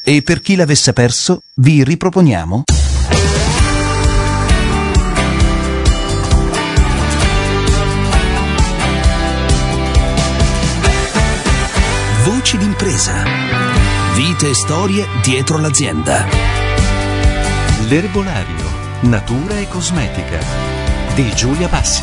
E per chi l'avesse perso, vi riproponiamo Voci d'impresa. Vite e storie dietro l'azienda. L'erbolario, natura e cosmetica di Giulia Bassi.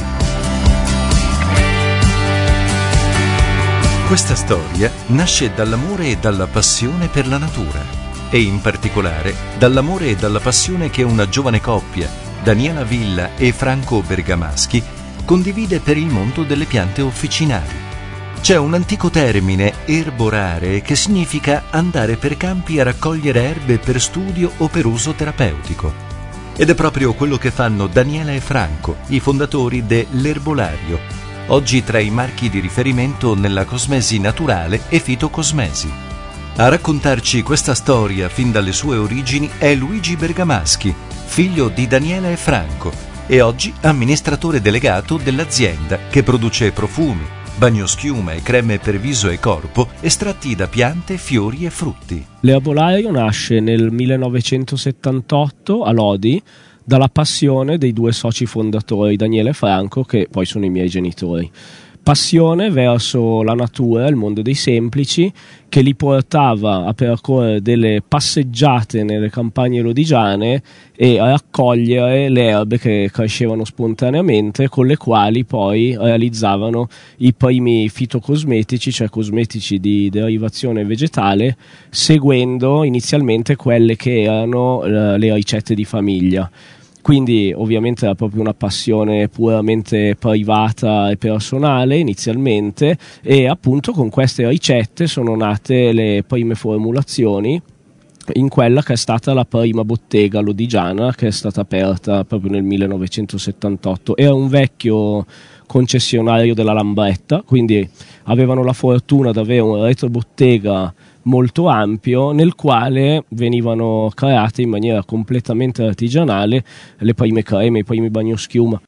Questa storia nasce dall'amore e dalla passione per la natura e in particolare dall'amore e dalla passione che una giovane coppia, Daniela Villa e Franco Bergamaschi, condivide per il mondo delle piante officinali. C'è un antico termine, erborare, che significa andare per campi a raccogliere erbe per studio o per uso terapeutico. Ed è proprio quello che fanno Daniela e Franco, i fondatori dell'Erbolario, oggi tra i marchi di riferimento nella cosmesi naturale e fitocosmesi. A raccontarci questa storia fin dalle sue origini è Luigi Bergamaschi, figlio di Daniela e Franco, e oggi amministratore delegato dell'azienda che produce profumi, bagnoschiuma e creme per viso e corpo estratti da piante, fiori e frutti. L'Erbolario nasce nel 1978 a Lodi dalla passione dei due soci fondatori, Daniele e Franco, che poi sono i miei genitori. Passione verso la natura, il mondo dei semplici, che li portava a percorrere delle passeggiate nelle campagne lodigiane e a raccogliere le erbe che crescevano spontaneamente, con le quali poi realizzavano i primi fitocosmetici, cioè cosmetici di derivazione vegetale, seguendo inizialmente quelle che erano le ricette di famiglia. Quindi ovviamente era proprio una passione puramente privata e personale inizialmente, e appunto con queste ricette sono nate le prime formulazioni in quella che è stata la prima bottega lodigiana, che è stata aperta proprio nel 1978. Era un vecchio concessionario della Lambretta, quindi avevano la fortuna di avere un retrobottega molto ampio nel quale venivano create in maniera completamente artigianale le prime creme, i primi bagnoschiuma.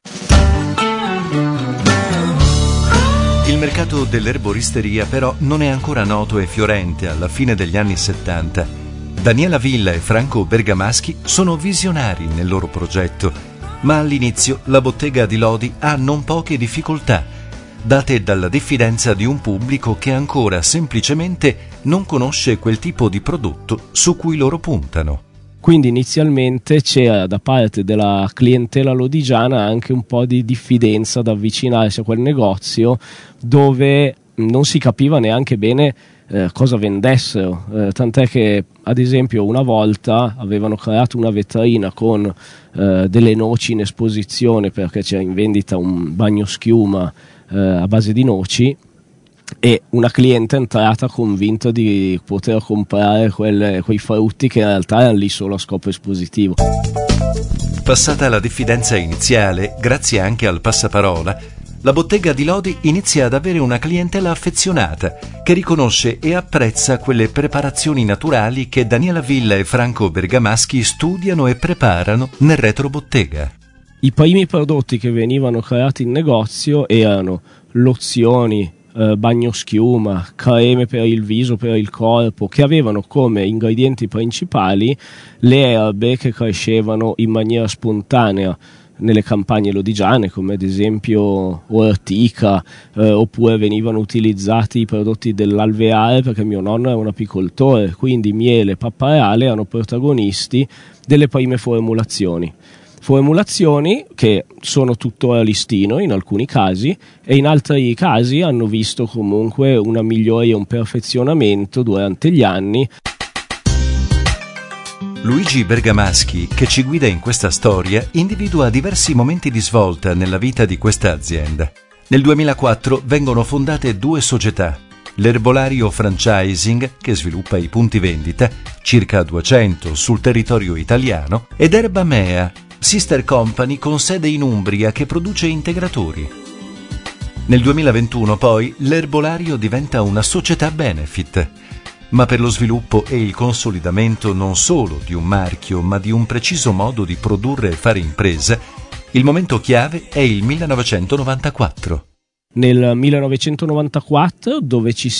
Il mercato dell'erboristeria però non è ancora noto e fiorente alla fine degli anni 70. Daniela Villa e Franco Bergamaschi sono visionari nel loro progetto, ma all'inizio la bottega di Lodi ha non poche difficoltà, date dalla diffidenza di un pubblico che ancora semplicemente non conosce quel tipo di prodotto su cui loro puntano. Quindi inizialmente c'era da parte della clientela lodigiana anche un po' di diffidenza ad avvicinarsi a quel negozio, dove non si capiva neanche bene cosa vendessero, tant'è che ad esempio una volta avevano creato una vetrina con delle noci in esposizione, perché c'era in vendita un bagnoschiuma a base di noci, e una cliente è entrata convinta di poter comprare quei frutti che in realtà erano lì solo a scopo espositivo. Passata la diffidenza iniziale, grazie anche al passaparola, la bottega di Lodi inizia ad avere una clientela affezionata che riconosce e apprezza quelle preparazioni naturali che Daniela Villa e Franco Bergamaschi studiano e preparano nel retrobottega. I primi prodotti che venivano creati in negozio erano lozioni, bagnoschiuma, creme per il viso, per il corpo, che avevano come ingredienti principali le erbe che crescevano in maniera spontanea nelle campagne lodigiane, come ad esempio ortica, oppure venivano utilizzati i prodotti dell'alveare, perché mio nonno era un apicoltore, quindi miele e pappareale erano protagonisti delle prime formulazioni che sono tuttora a listino in alcuni casi, e in altri casi hanno visto comunque una miglioria e un perfezionamento durante gli anni. Luigi Bergamaschi, che ci guida in questa storia, individua diversi momenti di svolta nella vita di questa azienda. Nel 2004 vengono fondate due società: l'Erbolario Franchising, che sviluppa i punti vendita, circa 200 sul territorio italiano, ed Erbamea, sister company con sede in Umbria che produce integratori. Nel 2021 poi l'Erbolario diventa una società benefit, ma per lo sviluppo e il consolidamento non solo di un marchio ma di un preciso modo di produrre e fare impresa, il momento chiave è il 1994. Nel 1994, dove ci